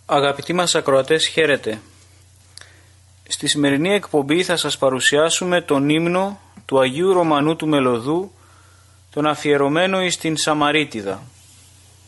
Αγαπητοί μας ακροατές, χαίρετε. Στη σημερινή εκπομπή θα σας παρουσιάσουμε τον ύμνο του Αγίου Ρωμανού του Μελωδού, τον αφιερωμένο εις την Σαμαρίτιδα.